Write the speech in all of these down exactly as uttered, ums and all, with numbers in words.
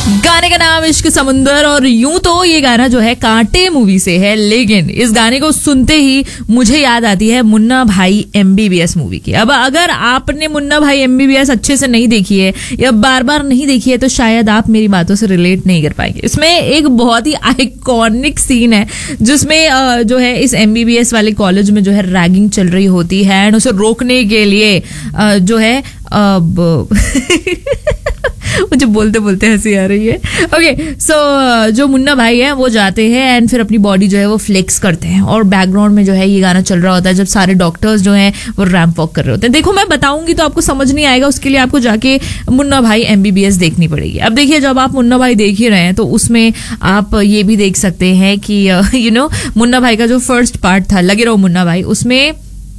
गाने का नाम इश्क समुंदर और यूं तो ये गाना जो है कांटे मूवी से है, लेकिन इस गाने को सुनते ही मुझे याद आती है मुन्ना भाई एमबीबीएस मूवी की। अब अगर आपने मुन्ना भाई एमबीबीएस अच्छे से नहीं देखी है या बार बार नहीं देखी है तो शायद आप मेरी बातों से रिलेट नहीं कर पाएंगे। इसमें एक बहुत ही आइकॉनिक सीन है जिसमें जो है इस एमबीबीएस वाले कॉलेज में जो है रैगिंग चल रही होती है एंड उसे रोकने के लिए जो है अब मुझे बोलते बोलते हंसी आ रही है। ओके सो जो मुन्ना भाई है वो जाते हैं एंड फिर अपनी बॉडी जो है वो फ्लेक्स करते हैं और बैकग्राउंड में जो है ये गाना चल रहा होता है जब सारे डॉक्टर्स जो हैं वो रैंप वॉक कर रहे होते हैं। देखो मैं बताऊंगी तो आपको समझ नहीं आएगा, उसके लिए आपको जाके मुन्ना भाई एमबीबीएस देखनी पड़ेगी। अब देखिए जब आप मुन्ना भाई देख ही रहे हैं तो उसमें आप ये भी देख सकते हैं कि यू नो मुन्ना भाई का जो फर्स्ट पार्ट था लगे रहो मुन्ना भाई, उसमें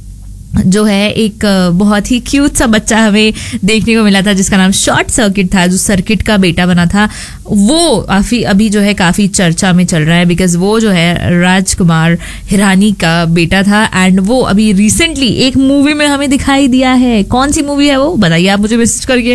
जो है एक बहुत ही क्यूट सा बच्चा हमें देखने को मिला था जिसका नाम शॉर्ट सर्किट था, जो सर्किट का बेटा बना था। वो काफी अभी जो है काफी चर्चा में चल रहा है बिकॉज वो जो है राजकुमार हिरानी का बेटा था एंड वो अभी रिसेंटली एक मूवी में हमें दिखाई दिया है। कौन सी मूवी है वो बताइए आप मुझे मैसेज करके।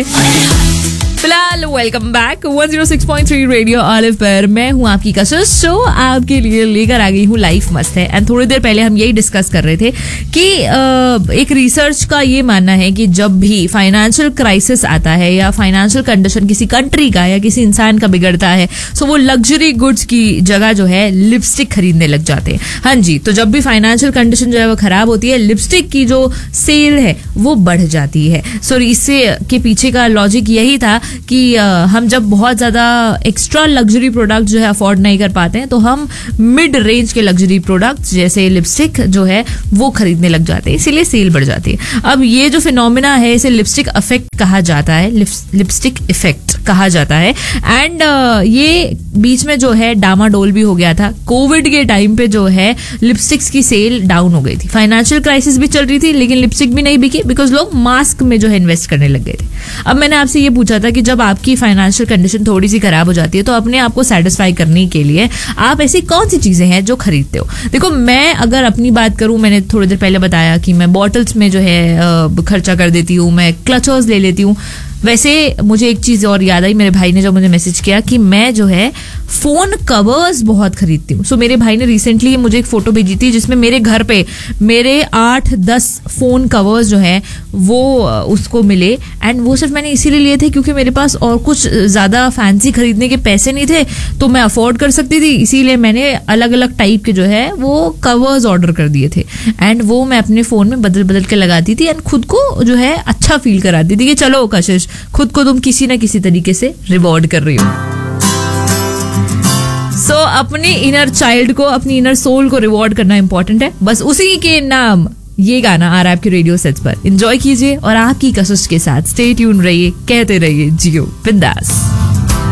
फिलहाल welcome back one zero six point three radio olive पर मैं हूं आपकी कशिश, शो आपके लिए लेकर आ गई हूं लाइफ मस्त है। एंड थोड़ी देर पहले हम यही डिस्कस कर रहे थे कि एक रिसर्च का ये मानना है कि जब भी फाइनेंशियल क्राइसिस आता है या फाइनेंशियल कंडीशन किसी कंट्री का या किसी इंसान का बिगड़ता है सो वो लग्जरी गुड्स की जगह जो है लिपस्टिक खरीदने लग जाते हैं। हाँ जी, तो जब भी फाइनेंशियल कंडीशन जो है वो खराब होती है लिपस्टिक की जो सेल है वो बढ़ जाती है। सो इससे के पीछे का लॉजिक यही था कि हम जब बहुत ज्यादा एक्स्ट्रा लग्जरी प्रोडक्ट जो है अफोर्ड नहीं कर पाते हैं तो हम मिड रेंज के लग्जरी प्रोडक्ट्स जैसे लिपस्टिक जो है वो खरीदने लग जाते हैं, इसीलिए सेल बढ़ जाती है। अब ये जो फिनोमिना है इसे लिपस्टिक इफेक्ट कहा जाता है, लिपस्टिक इफेक्ट कहा जाता है। एंड uh, ये बीच में जो है डामाडोल भी हो गया था। कोविड के टाइम पे जो है लिपस्टिक्स की सेल डाउन हो गई थी, फाइनेंशियल क्राइसिस भी चल रही थी लेकिन लिपस्टिक भी नहीं बिकी बिकॉज लोग मास्क में जो है इन्वेस्ट करने लग गए थे। अब मैंने आपसे ये पूछा था कि जब आपकी फाइनेंशियल कंडीशन थोड़ी सी खराब हो जाती है तो अपने आप को सेटिस्फाई करने के लिए आप ऐसी कौन सी चीजें हैं जो खरीदते हो। देखो मैं अगर अपनी बात करूं, मैंने थोड़ी देर पहले बताया कि मैं बॉटल्स में जो है खर्चा कर देती हूँ, मैं क्लचर्स ले लेती हूँ। वैसे मुझे एक चीज और याद आई, मेरे भाई ने जब मुझे मैसेज किया कि मैं जो है फोन कवर्स बहुत खरीदती हूँ। सो मेरे भाई ने रिसेंटली मुझे एक फोटो भेजी थी जिसमें मेरे घर पे मेरे आठ दस फोन कवर्स जो है वो उसको मिले एंड वो सिर्फ मैंने इसीलिए लिए थे क्योंकि मेरे पास और कुछ ज्यादा फैंसी खरीदने के पैसे नहीं थे तो मैं अफोर्ड कर सकती थी, इसीलिए मैंने अलग अलग टाइप के जो है वो कवर्स ऑर्डर कर दिए थे एंड वो मैं अपने फोन में बदल बदल के लगाती थी एंड खुद को जो है अच्छा फील कराती थी कि चलो कशिश खुद को तुम किसी ना किसी तरीके से रिवॉर्ड कर रही हो। सो so, अपने इनर चाइल्ड को, अपनी इनर सोल को रिवॉर्ड करना इंपॉर्टेंट है। बस उसी के नाम ये गाना आ रहा है आपके रेडियो सेट्स पर, एंजॉय कीजिए और आपकी कशिश के साथ स्टे ट्यून रहिए, कहते रहिए जियो बिंदास।